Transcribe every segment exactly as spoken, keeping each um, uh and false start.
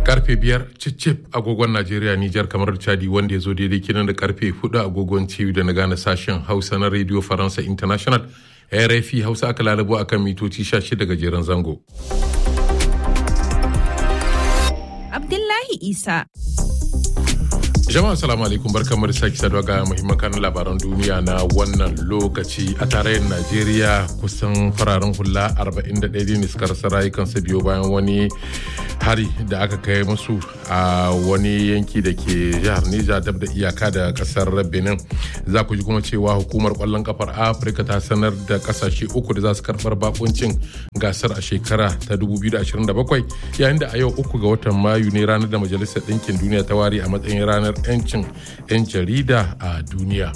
Karfe biyar cicip agogon Najeriya, Nijar, kamar Chadi, wanda ya zo daidai kinan da karfe hudu agogon T V da na gane sashen Hausa na Radio Faransa International. R F I Hausa aka lalabo akan mitoci sha shida gajeren zango. Abdullahi Isa. Jama'a assalamu alaikum, barkamu da sake saduwa ga muhimman kanun labaran duniya na wannan lokaci. A tarayyar Najeriya kusan fararen hula arba'in da ɗaya ne suka rasa rayukansu biyo bayan wani hari da aka kai musu a wani yanki da ke jihar Neja dab da iyaka da kasar Benin. Za ku ji kuma cewa hukumar kwallon kafar Afirka ta sanar da kasashe uku da za su karɓar bakuncin gasar a shekara ta dubu biyu da ashirin da bakwai, yayin da a yau uku ga watan Mayu ne ranar da Majalisar Ɗinkin Duniya ta ware a matsayin ranar 'yancin 'yan jarida a duniya.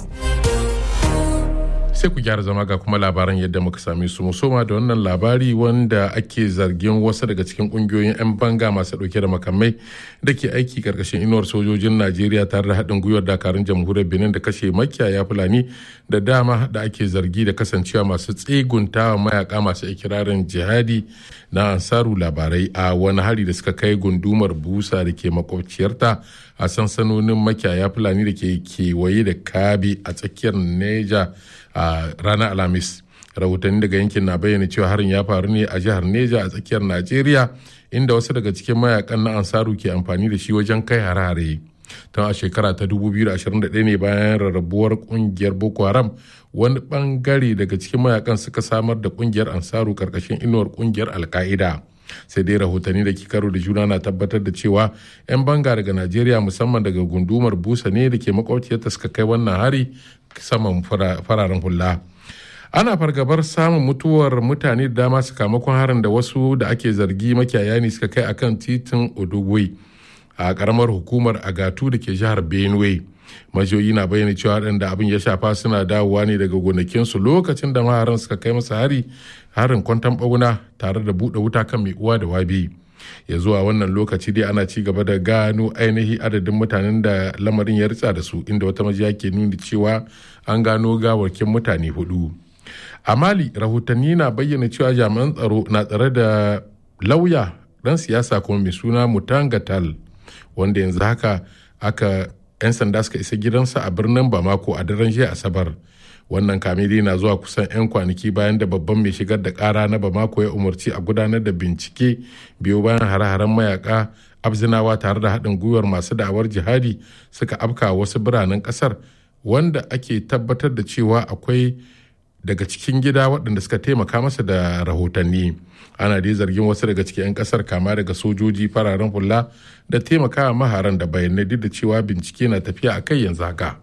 Sai ku gyara zama ga kuma labaran yadda muka same su. Musoma da wannan labari wanda ake zargin wasu daga cikin kungiyoyin 'yan banga masu dauke da makamai da ke aiki karkashin inuwar sojojin Najeriya tare da haɗin gwiwar dakarun jamhuriyar Benin da kashe makiyaya Fulani da dama da ake zargi da kasancewa masu tseguntawa mayaka masu ikirarin jihadi na Ansaru labarai a wani hari da suka kai gundumar Busa da ke makwabciyarta a sansanonin makiyaya Fulani da ke kewaye da Kabi a tsakiyar Neja a ranar Alhamis. Rahotanni daga yankin na bayyana cewa harin ya faru ne a jihar Neja a tsakiyar Najeriya, inda wasu daga cikin mayakan na Ansaru ke amfani da shi wajen kai hare-hare. Tun a shekara ta dubu biyu da ashirin da ɗaya ne, bayan rarrabuwar kungiyar Boko Haram, wani bangare daga cikin mayakan suka samar da kungiyar Ansaru karkashin inuwar kungiyar Al-Qaida. Sai dai rahotanni da ke karo da juna na tabbatar da cewa 'yan banga daga Najeriya, musamman daga gundumar Busa ne da ke makwabciyarta, suka kai wannan hari saman fararen hula. Ana fargabar samun mutuwar mutane da dama sakamakon harin da wasu da ake zargi makiyaya ne suka kai akan titin Odogwe a karamar hukumar Agatu da ke jihar Benue. Majiyoyi na bayyana cewa waɗanda abin ya shafa suna dawowa ne daga gonakinsu lokacin da maharan suka kai masa hari harin kwantan ɓauna tare da buɗe wuta kan mai uwa da wabi. Ya zuwa wannan lokaci dai ana ci gaba da gano ainihi adadin mutanen da lamarin ya ritsa da su, inda wata majiya ke nuni cewa an gano gawarkin mutane hudu. A Mali, rahotanni na bayyana cewa jami'an tsaro na tsare da lauya dan siyasa kuma mai suna Mutangatal, wanda yanzu haka aka 'yan sanda suka isa gidansa a birnin Bamako a daren jiya Asabar. Wannan kameri na zuwa kusan 'yan kwanaki bayan da babban mai shigar da kara na Bamako ya umarci a gudanar da bincike biyo bayan hare-haren mayaka Abzinawa tare da haɗin gwiwar masu da'awar jihadi suka afka wasu biranen ƙasar, wanda ake tabbatar da cewa akwai daga cikin gida waɗanda suka taimaka masa da rahotanni. Ana dai zargin wasu daga cikin 'yan ƙasar, kama daga sojoji fararen hula da taimakawa maharan, da bayanai duk da cewa bincike na tafiya a kai yanzu haka.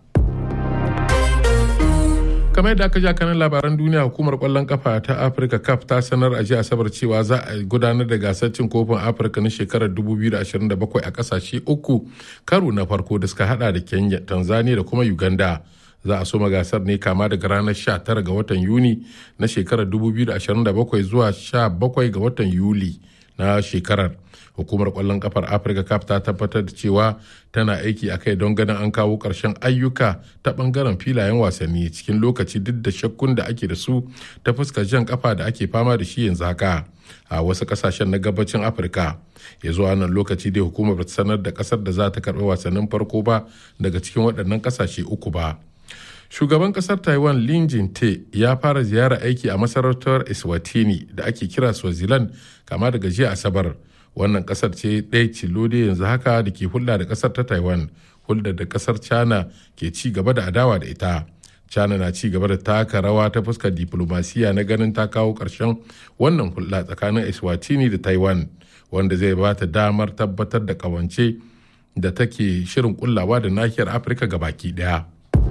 Kamar yadda aka ja kanan labaran duniya, hukumar kwallon kafa ta Afirka C A F ta sanar a jiya Asabar cewa za a gudanar da gasar cin kofin Afirka na shekarar dubu biyu da ashirin da bakwai a kasashe uku, karo na farko da suka hada da Kenya, Tanzania da kuma Uganda. Za a soma gasar ne kama daga ranar sha tara ga watan Yuni na shekarar dubu biyu da ashirin da bakwai zuwa sha bakwai ga watan Yuli na shekarar. Hukumar kwallon kafar Afirka C A F ta tabbatar da cewa tana aiki a kai don ganin an kawo ƙarshen ayyuka ta ɓangaren filayen wasanni cikin lokaci, duk da shakkun da ake da su ta fuskar jan kafa da ake fama da shi yanzu haka a wasu ƙasashen na gabacin Afirka. Ya zuwa wannan lokaci dai hukumar ba ta sanar da ƙasar da za ta karɓi wasannin farko ba daga cikin waɗannan ƙasashe uku ba. Shugaban kasar Taiwan Lin Jin-tae ya fara ziyara aiki a masarautar Eswatini da ake kira Swaziland kama daga jiya Asabar. Wannan kasar ce ɗaya tilo da yanzu haka da ke hulɗa da kasar ta Taiwan, hulɗar da kasar China ke ci gaba da adawa da ita. China na ci gaba da taka rawa ta fuskar diplomasiya na ganin ta kawo ƙarshen wannan hulɗa tsakanin Eswatini da Taiwan, wanda zai ba ta damar tabbatar da ƙawance da take shirin kullawa da nahiyar Afirka gabaki ɗaya.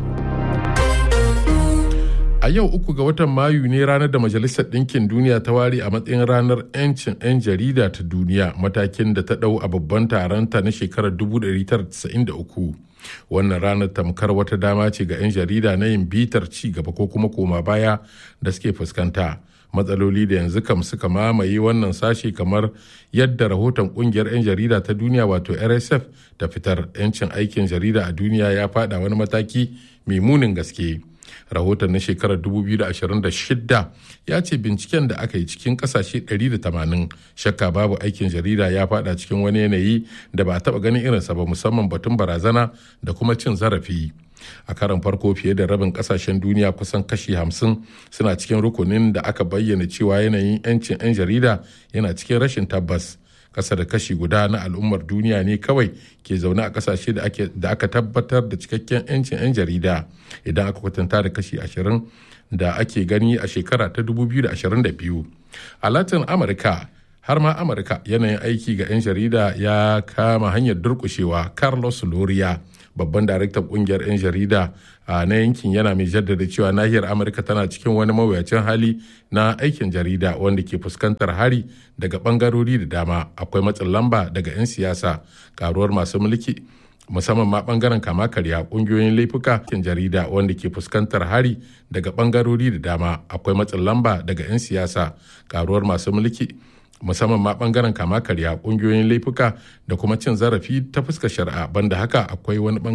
A yau uku ga watan Mayu ne ranar da Majalisar Ɗinkin Duniya ta ware a matsayin ranar 'yancin 'yan jarida ta duniya, matakin da ta ɗau a babban taronta na shekarar dubu ɗari tara da casa'in da uku. Wannan ranar tamkar wata dama ce ga 'yan jarida na yin bitar ci gaba ko kuma koma baya da suke fuskanta. Matsaloli da yanzu kam suka mamaye wannan sashe, kamar yadda rahoton kungiyar 'yan jarida ta duniya wato R S F ta fitar, 'yancin aikin jarida a duniya ya fada wani mataki mai munin gaske. rahoton na shekarar dubu biyu da ashirin da shida ya ce binciken da aka yi cikin kasashe ɗari da tamanin shakka babu aikin jarida ya fada cikin wani yanayi da ba a taba ganin irinsa ba, musamman batun barazana da kuma cin zarafi. A karon farko fiye da rabin kasashen duniya kusan kashi hamsin suna cikin rukunin da aka bayyana cewa yanayin 'yancin 'yan jarida yana cikin rashin tabbas. Kasa da kashi guda na al'ummar duniya ne kawai ke zaune a kasashe da aka tabbatar da cikakken 'yancin 'yan jarida idan aka kwatanta da kashi ashirin da ake gani a shekara ta dubu biyu da ashirin da biyu. A Latin Amurka har ma Amurka yanayin aiki ga 'yan jarida ya kama hanyar durkushewa. Carlos Loria, babban daraktan kungiyar 'yan jarida na yankin, yana mai jaddada cewa nahiyar Amurka tana cikin wani mawuyacin hali na aikin jarida wanda ke fuskantar hari daga bangarori da dama. Akwai matsin lamba daga 'yan siyasa, karuwar masu mulki musamman ma bangaren kama karya, kungiyoyin laifuka, aikin jarida wanda ke fuskantar hari daga bangarori da dama. Akwai matsin lamba daga 'yan siyasa, karuwar masu mulki musamman ma bangaren kama karya, kungiyoyin laifuka da kuma cin zarafi ta fuskar shari'a. Banda haka akwai wani